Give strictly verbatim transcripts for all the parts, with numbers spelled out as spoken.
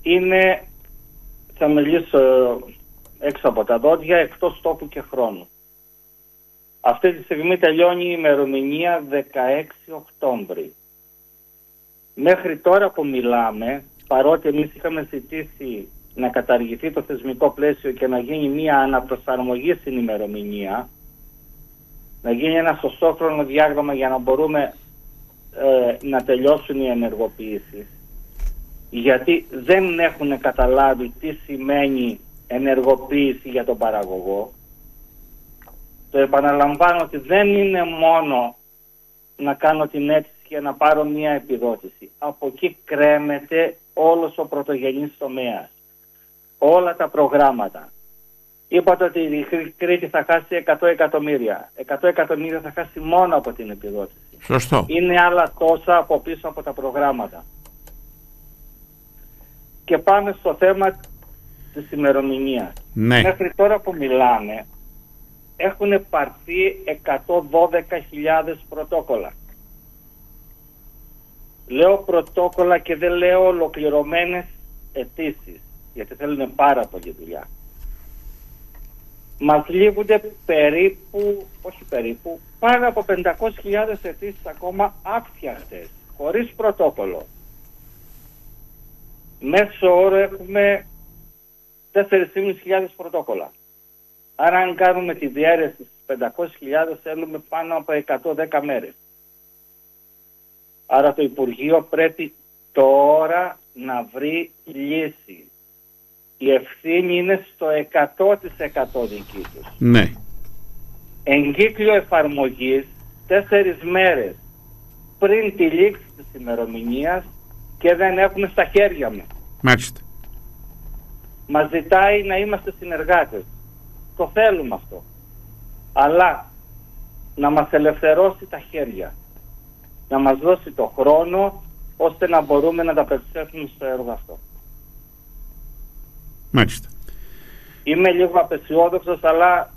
είναι, θα μιλήσω έξω από τα δόντια, εκτός τόπου και χρόνου. Αυτή τη στιγμή τελειώνει η ημερομηνία δεκαέξι Οκτώβρη. Μέχρι τώρα που μιλάμε, παρότι εμείς είχαμε ζητήσει να καταργηθεί το θεσμικό πλαίσιο και να γίνει μια αναπροσαρμογή στην ημερομηνία, να γίνει ένα σωστό χρονοδιάγραμμα για να μπορούμε ε, να τελειώσουν οι ενεργοποιήσεις, γιατί δεν έχουν καταλάβει τι σημαίνει ενεργοποίηση για τον παραγωγό. Το επαναλαμβάνω ότι δεν είναι μόνο να κάνω την αίτηση και να πάρω μια επιδότηση. Από εκεί κρέμεται όλος ο πρωτογενής τομέας. Όλα τα προγράμματα. Είπατε ότι η Κρήτη θα χάσει εκατό εκατομμύρια. εκατό εκατομμύρια θα χάσει μόνο από την επιδότηση. Σωστό. Είναι άλλα τόσα από πίσω από τα προγράμματα. Και πάμε στο θέμα της ημερομηνίας. Ναι. Μέχρι τώρα που μιλάμε έχουν πάρθει εκατόν δώδεκα χιλιάδες πρωτόκολλα. Λέω πρωτόκολλα και δεν λέω ολοκληρωμένες αιτήσεις, γιατί θέλουν πάρα πολύ δουλειά. Μας λείπονται περίπου, όχι περίπου, πάνω από πεντακόσιες χιλιάδες αιτήσεις ακόμα άπτιαχτες, χωρίς πρωτόκολλο. Μέσω όρο έχουμε τέσσερις χιλιάδες πεντακόσιες πρωτόκολλα. Άρα αν κάνουμε τη διαίρεση στις πεντακόσιες χιλιάδες θέλουμε πάνω από εκατόν δέκα μέρες. Άρα το Υπουργείο πρέπει τώρα να βρει λύση. Η ευθύνη είναι στο εκατό τοις εκατό δική τους. Ναι. Εγκύκλιο εφαρμογής τέσσερις μέρες πριν τη λήξη της ημερομηνίας και δεν έχουμε στα χέρια μας. Μάλιστα. Μας ζητάει να είμαστε συνεργάτες. Το θέλουμε αυτό. Αλλά να μας ελευθερώσει τα χέρια. Να μας δώσει το χρόνο ώστε να μπορούμε να τα περισσεύσουμε στο έργο αυτό. Μάλιστα. Είμαι λίγο απεσιόδοξος, αλλά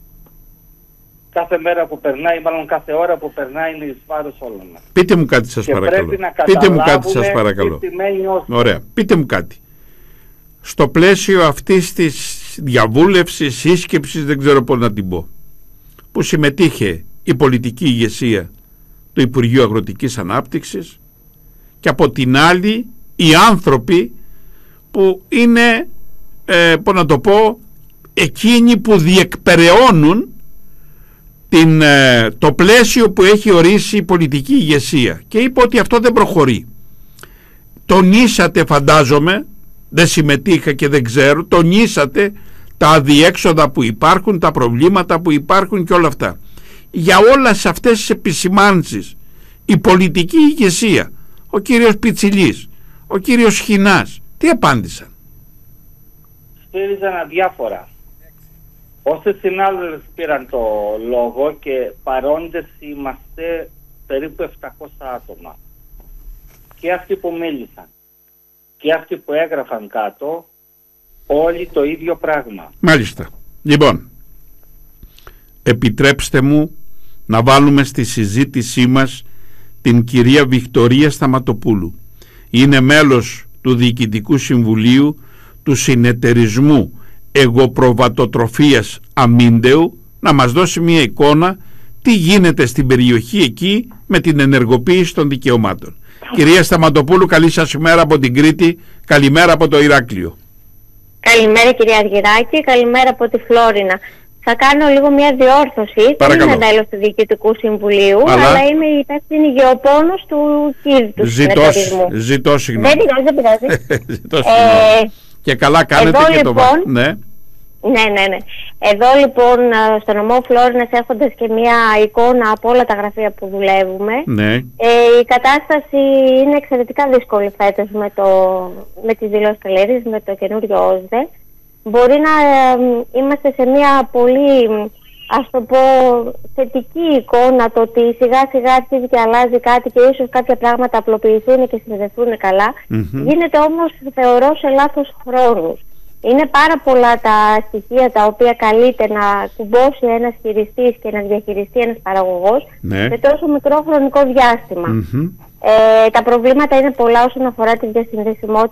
κάθε μέρα που περνάει, μάλλον κάθε ώρα που περνάει είναι εις βάρος όλων μας. Πείτε μου κάτι σας και παρακαλώ. Πείτε μου κάτι σας παρακαλώ. Ωραία. Πείτε μου κάτι. Στο πλαίσιο αυτής της διαβούλευσης, σύσκεψης, δεν ξέρω πώς να την πω, που συμμετείχε η πολιτική ηγεσία του Υπουργείου Αγροτικής Ανάπτυξης και από την άλλη οι άνθρωποι που είναι, ε, πώς να το πω, εκείνοι που διεκπεραιώνουν την, ε, το πλαίσιο που έχει ορίσει η πολιτική ηγεσία, και είπε ότι αυτό δεν προχωρεί. Τονίσατε, φαντάζομαι, δεν συμμετείχα και δεν ξέρω, τονίσατε τα αδιέξοδα που υπάρχουν, τα προβλήματα που υπάρχουν και όλα αυτά. Για όλες αυτές τις επισημάνσεις η πολιτική ηγεσία, ο κύριος Πιτσιλής, ο κύριος Χινάς, τι απάντησαν? Στήριζαν αδιάφορα. Όσοι συνάδελφοι πήραν το λόγο και παρόντες είμαστε περίπου επτακόσια άτομα. Και αυτοί που μίλησαν και αυτοί που έγραφαν κάτω, όλοι το ίδιο πράγμα. Μάλιστα. Λοιπόν, επιτρέψτε μου να βάλουμε στη συζήτησή μας την κυρία Βικτωρία Σταματοπούλου. Είναι μέλος του Διοικητικού Συμβουλίου του Συνεταιρισμού Εγωπροβατοτροφίας Αμίντεου, να μας δώσει μια εικόνα τι γίνεται στην περιοχή εκεί με την ενεργοποίηση των δικαιωμάτων. Κυρία Σταματοπούλου, καλή σας ημέρα από την Κρήτη, καλημέρα από το Ηράκλειο. Καλημέρα κυρία Αργυράκη, καλημέρα από τη Φλόρινα. Θα κάνω λίγο μια διόρθωση. Παρακαλώ. Δεν είμαι μέλος του Διοικητικού Συμβουλίου, αλλά, αλλά είμαι η υπεύθυνη γεωπόνος του ΚΙΔ, του Συνεταιρισμού. Ζητώ συγγνώμη. Δεν πειράζει, δεν πειράζει. Ζητώ συγγνώμη. Ε, και καλά κάνετε εδώ, και λοιπόν, το βάζετε. Ναι. Ναι, ναι, ναι. Εδώ λοιπόν στο νομό Φλόρινας, έχοντας και μια εικόνα από όλα τα γραφεία που δουλεύουμε, ναι. ε, η κατάσταση είναι εξαιρετικά δύσκολη φέτος με, το, με τις δηλώσεις καλλιέργειας, με το καινούριο ΟΣΔΕ. Μπορεί να ε, είμαστε σε μια πολύ, ας το πω, θετική εικόνα, το ότι σιγά σιγά αρχίζει και αλλάζει κάτι και ίσως κάποια πράγματα απλοποιηθούν και συνδεθούν καλά. Mm-hmm. Γίνεται όμως, θεωρώ, σε λάθος χρόνους. Είναι πάρα πολλά τα στοιχεία τα οποία καλείται να κουμπώσει ένας χειριστής και να διαχειριστεί ένας παραγωγός, ναι, σε τόσο μικρό χρονικό διάστημα. Mm-hmm. Ε, τα προβλήματα είναι πολλά όσον αφορά τη διασυνδεσιμότητα